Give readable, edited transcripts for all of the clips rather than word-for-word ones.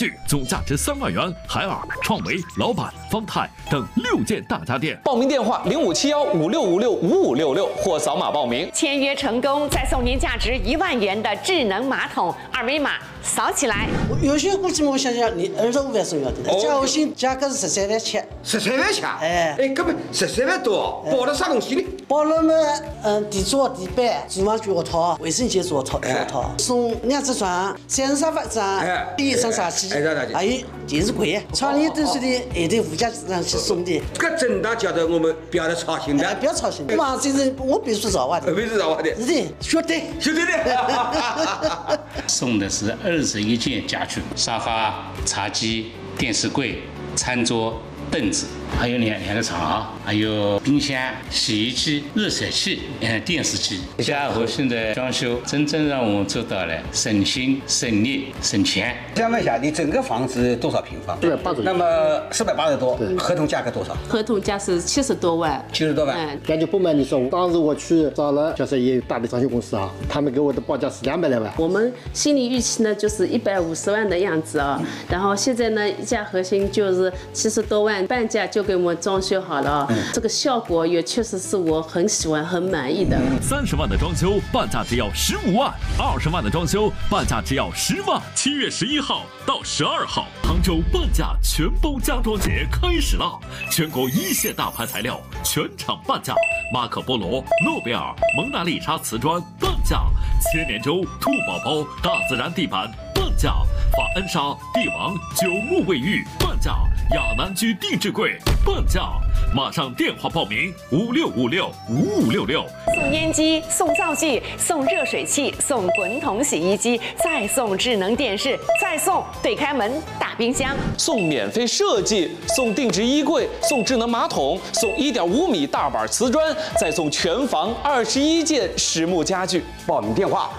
具，总价值3万元。海尔、创维、老板、方太等6件大家电。 报名电话057156565566或扫码报名。 签约成功，再送您价值1万元的智能马桶，二维码扫起来。 有些估计我想想，你25万送要的，加我薪价格是13万7。 13万7？ 哎， 根本13万多，包了啥东西呢？ 包了嘛，地桌、地板、厨房具套、卫生间套，送2只床、3人沙发张、1张茶几，还有电视柜。厂里都是的，还得附加上去送的。 这真的叫得我们不要再操心的， 不要操心。嘛，这是我必须造化的， 必须造化的， 是的，绝对的。 送的是21件家具，沙发、茶几、电视柜、餐桌、凳子，还有两个床，还有冰箱、洗衣机、热水器、电视机。家和新的装修，真正让我们做到了省心、省力、省钱。 想问一下，你整个房子多少平方 ？480多。 那么480多，合同价格多少？ 合同价是70多万。 70多万。 感觉不瞒你说，当时我去找了就是也有大的装修公司啊，他们给我的报价是200来万。我们心理预期呢就是150万的样子啊，然后现在呢一家核心就是70多万，半价就给我们装修好了，这个效果也确实是我很喜欢、很满意的。 30万的装修，半价只要15万；20万的装修，半价只要10万。7月11号到12号，杭州半价全包家装节开始了，全国1线大牌材料全场半价，马可波罗、诺贝尔、蒙娜丽莎瓷砖半价，千年舟、兔宝宝、大自然地板半价，法恩莎、帝王、9木卫浴半价，亚南居定制柜半价。马上电话报名56565566。 送烟机，送灶具，送热水器，送滚筒洗衣机，再送智能电视，再送对开门大冰箱， 送免费设计，送定制衣柜，送智能马桶，送1.5米大板瓷砖，再送全房21件实木家具。 报名电话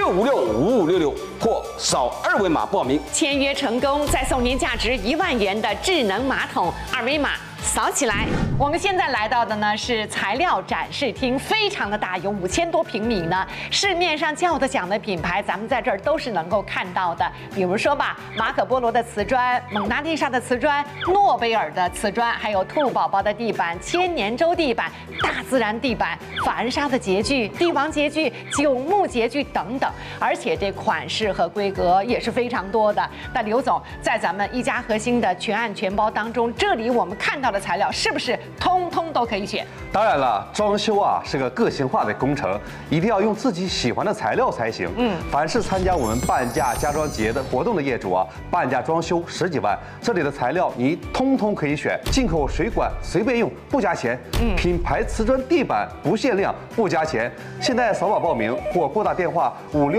56565566或扫2维码报名。 签约成功，再送您价值1万元的智能马桶，二维码扫起来。我们现在来到的呢是材料展示厅，非常的大，有5000多平米呢。市面上叫得响的品牌，咱们在这儿都是能够看到的。比如说吧，马可波罗的瓷砖、蒙娜丽莎的瓷砖、诺贝尔的瓷砖，还有兔宝宝的地板、千年舟地板、大自然地板、法恩莎的洁具、帝王洁具、9木洁具等等。而且这款式和规格也是非常多的。那刘总在咱们一家核心的全案全包当中，这里我们看到的材料是不是通通都可以选？ 当然了，装修啊是个个性化的工程，一定要用自己喜欢的材料才行。凡是参加我们半价家装节的活动的业主啊，半价装修10几万，这里的材料你通通可以选，进口水管随便用不加钱，品牌瓷砖地板不限量不加钱。现在扫码报名或拨打电话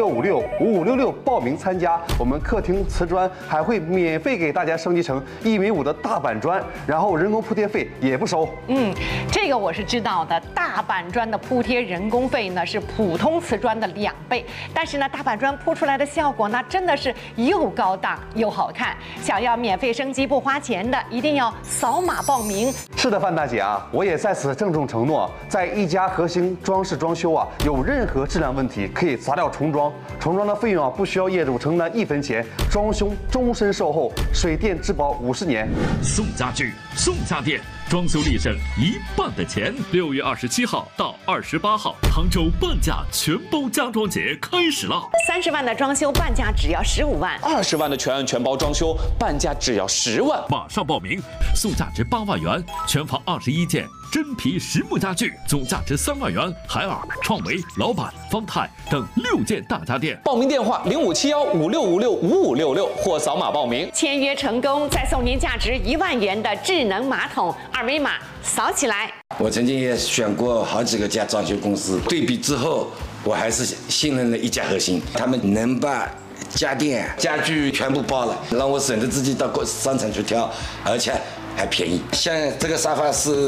56565566报名参加，我们客厅瓷砖还会免费给大家升级成1.5米的大板砖，然后人工铺贴费也不收。 这个我是知道的。大板砖的铺贴人工费呢是普通瓷砖的2倍，但是呢，大板砖铺出来的效果那真的是又高档又好看。想要免费升级不花钱的，一定要扫码报名。 是的，范大姐啊，我也在此郑重承诺，在一家核心装饰装修啊，有任何质量问题可以砸掉重装，重装的费用啊不需要业主承担1分钱，装修终身售后，水电质保50年。 送家具，送家电，装修立省1半的钱。6月27号到28号，杭州半价全包家装节开始了。 30万的装修半价只要15万 ，20万的全案全包装修半价只要10万。 马上报名，送价值8万元，全房21件真皮实木家具，总价值3万元。海尔、创维、老板、方太等6件大家电。 报名电话057156565566或扫码报名。 签约成功，再送您价值1万元的智能马桶，二维码扫起来。 我曾经也选过好几个家装修公司，对比之后，我还是信任了一家核心，他们能把家电、家具全部包了，让我省得自己到商场去挑，而且还便宜。像这个沙发是